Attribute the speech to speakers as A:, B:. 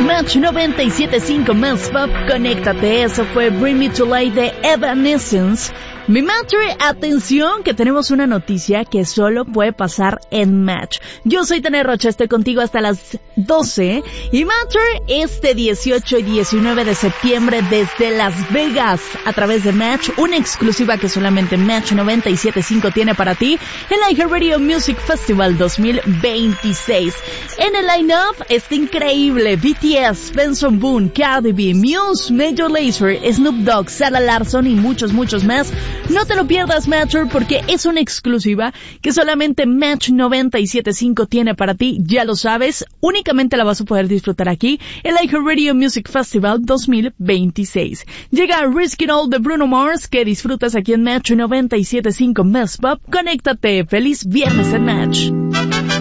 A: Match 97.5 Más Pop, conéctate. Eso fue Bring Me to Life de Evanescence. Mi Matter, atención, que tenemos una noticia que solo puede pasar en Match. Yo soy Tania Rocha, estoy contigo hasta las 12. Y Matter este 18 y 19 de septiembre desde Las Vegas a través de Match. Una exclusiva que solamente Match 97.5 tiene para ti. El iHeartRadio Music Festival 2026. En el line-up está increíble. BTS, Benson Boone, Cardi B, Muse, Major Lazer, Snoop Dogg, Sarah Larsson y muchos más. No te lo pierdas, Matcher, porque es una exclusiva que solamente Match 97.5 tiene para ti, ya lo sabes, únicamente la vas a poder disfrutar aquí, el iHeartRadio Music Festival 2026. Llega Risking All de Bruno Mars, que disfrutas aquí en Match 97.5 Más Pop. Conéctate, feliz viernes en Match.